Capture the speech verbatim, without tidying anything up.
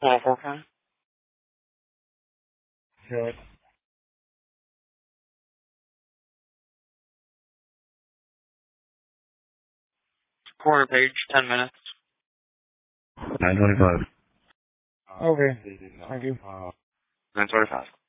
one oh four County. Good. Quarter page, ten minutes. nine twenty-five. Okay. Thank you. nine twenty-five.